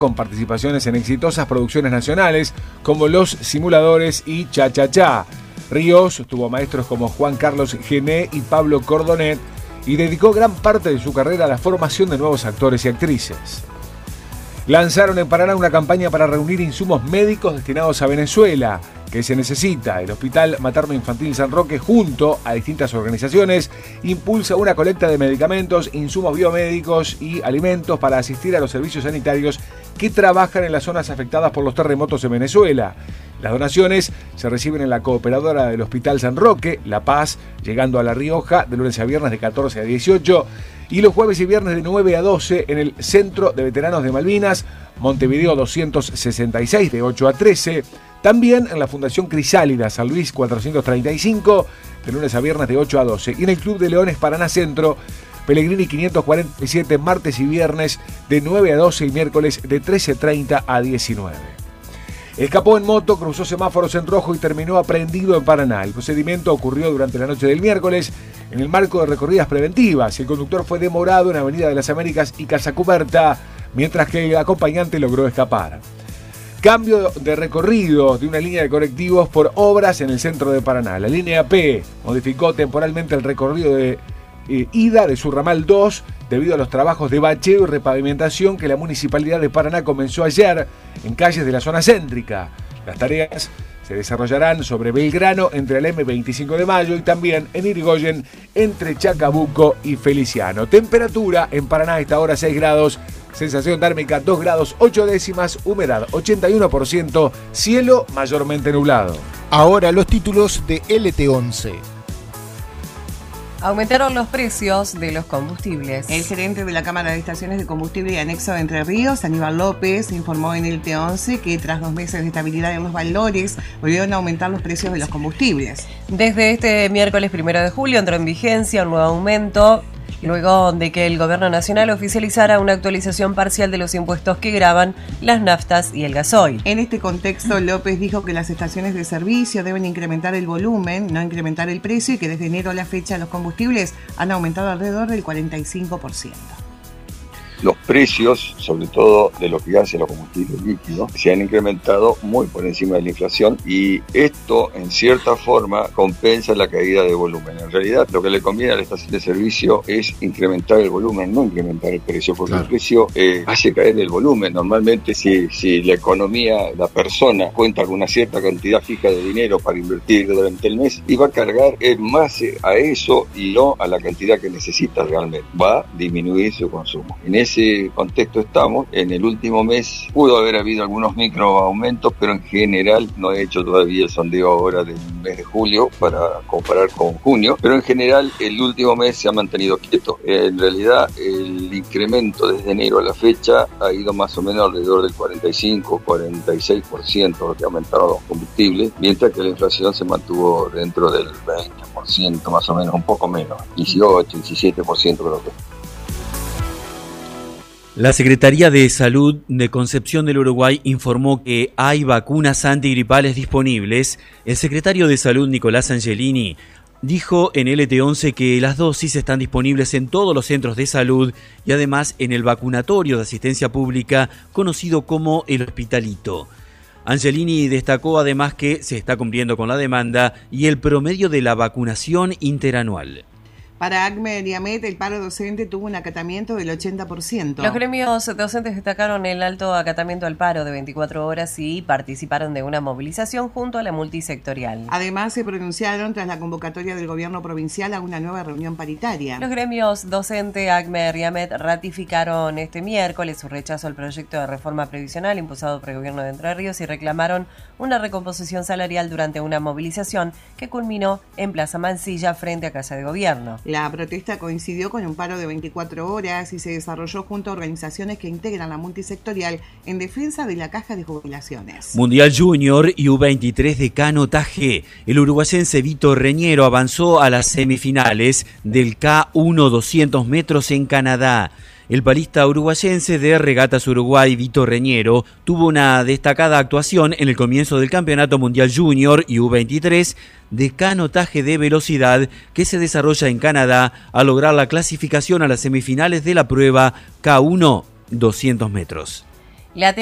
con participaciones en exitosas producciones nacionales como Los Simuladores y Cha Cha Cha. Ríos tuvo maestros como Juan Carlos Gené y Pablo Cordonet y dedicó gran parte de su carrera a la formación de nuevos actores y actrices. Lanzaron en Paraná una campaña para reunir insumos médicos destinados a Venezuela. ¿Qué se necesita? El Hospital Materno Infantil San Roque, junto a distintas organizaciones, impulsa una colecta de medicamentos, insumos biomédicos y alimentos para asistir a los servicios sanitarios que trabajan en las zonas afectadas por los terremotos en Venezuela. Las donaciones se reciben en la cooperadora del Hospital San Roque, La Paz, llegando a La Rioja de lunes a viernes de 14 a 18 y los jueves y viernes de 9 a 12 en el Centro de Veteranos de Malvinas, Montevideo 266 de 8 a 13. También en la Fundación Crisálida, San Luis 435, de lunes a viernes de 8 a 12. Y en el Club de Leones Paraná Centro, Pellegrini 547, martes y viernes de 9 a 12 y miércoles de 13:30 a 19. Escapó en moto, cruzó semáforos en rojo y terminó aprehendido en Paraná. El procedimiento ocurrió durante la noche del miércoles en el marco de recorridas preventivas. El conductor fue demorado en Avenida de las Américas y Casa Cuberta, mientras que el acompañante logró escapar. Cambio de recorrido de una línea de colectivos por obras en el centro de Paraná. La línea P modificó temporalmente el recorrido de ida de su ramal 2 debido a los trabajos de bacheo y repavimentación que la Municipalidad de Paraná comenzó ayer en calles de la zona céntrica. Las tareas se desarrollarán sobre Belgrano entre el M25 de Mayo y también en Irigoyen entre Chacabuco y Feliciano. Temperatura en Paraná a esta hora 6 grados. Sensación térmica 2 grados 8 décimas, humedad 81%, cielo mayormente nublado. Ahora los títulos de LT11. Aumentaron los precios de los combustibles. El gerente de la Cámara de Estaciones de Combustible y Anexo de Entre Ríos, Aníbal López, informó en el LT11 que tras 2 meses de estabilidad en los valores, volvieron a aumentar los precios de los combustibles. Desde este miércoles 1 de julio entró en vigencia un nuevo aumento, luego de que el Gobierno Nacional oficializara una actualización parcial de los impuestos que gravan las naftas y el gasoil. En este contexto, López dijo que las estaciones de servicio deben incrementar el volumen, no incrementar el precio, y que desde enero a la fecha los combustibles han aumentado alrededor del 45%. Los precios, sobre todo de lo que hace los combustibles líquidos, se han incrementado muy por encima de la inflación y esto, en cierta forma, compensa la caída de volumen. En realidad, lo que le conviene a la estación de servicio es incrementar el volumen, no incrementar el precio, porque claro, el precio hace caer el volumen. Normalmente, si la economía, la persona cuenta con una cierta cantidad fija de dinero para invertir durante el mes y va a cargar en base a eso y no a la cantidad que necesita realmente, va a disminuir su consumo. En ese contexto estamos. En el último mes pudo haber habido algunos micro aumentos, pero en general no he hecho todavía el sondeo ahora del mes de julio para comparar con junio, pero en general el último mes se ha mantenido quieto. En realidad el incremento desde enero a la fecha ha ido más o menos alrededor del 45-46% lo que aumentaron los combustibles, mientras que la inflación se mantuvo dentro del 20% más o menos, un poco menos, 18-17% creo que. La Secretaría de Salud de Concepción del Uruguay informó que hay vacunas antigripales disponibles. El secretario de Salud, Nicolás Angelini, dijo en LT11 que las dosis están disponibles en todos los centros de salud y además en el vacunatorio de asistencia pública conocido como El Hospitalito. Angelini destacó además que se está cumpliendo con la demanda y el promedio de la vacunación interanual. Para ACME y AMET, el paro docente tuvo un acatamiento del 80%. Los gremios docentes destacaron el alto acatamiento al paro de 24 horas y participaron de una movilización junto a la multisectorial. Además, se pronunciaron tras la convocatoria del gobierno provincial a una nueva reunión paritaria. Los gremios docente, ACME y AMET ratificaron este miércoles su rechazo al proyecto de reforma previsional impulsado por el gobierno de Entre Ríos y reclamaron una recomposición salarial durante una movilización que culminó en Plaza Mansilla frente a Casa de Gobierno. La protesta coincidió con un paro de 24 horas y se desarrolló junto a organizaciones que integran la multisectorial en defensa de la caja de jubilaciones. Mundial Junior y U23 de canotaje. El uruguayense Vito Reñero avanzó a las semifinales del K1 200 metros en Canadá. El palista uruguayense de Regatas Uruguay, Vito Reñero, tuvo una destacada actuación en el comienzo del Campeonato Mundial Junior y U23 de canotaje de velocidad que se desarrolla en Canadá al lograr la clasificación a las semifinales de la prueba K1 200 metros. La